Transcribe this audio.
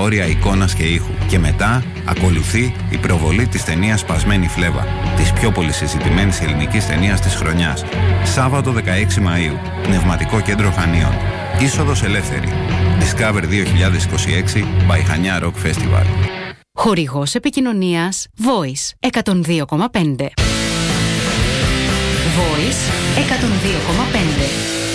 όρια εικόνας και ήχου. Και μετά ακολουθεί η προβολή της ταινίας Σπασμένη Φλέβα, της πιο πολυσυζητημένης ελληνικής ταινίας της χρονιάς. Σάββατο 16 Μαΐου, Πνευματικό Κέντρο Χανίων. Είσοδος ελεύθερη. Discover 2026 by Χανιά Rock Festival. Χορηγός επικοινωνίας Voice 102,5. Voice 102,5.